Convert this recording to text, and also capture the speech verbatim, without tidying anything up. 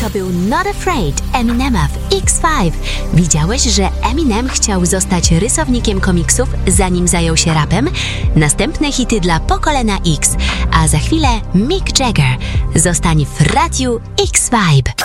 To był Not Afraid Eminema w X pięć. Widziałeś, że Eminem chciał zostać rysownikiem komiksów, zanim zajął się rapem? Następne hity dla pokolenia X, a za chwilę Mick Jagger. Zostań w Radiu X Vibe.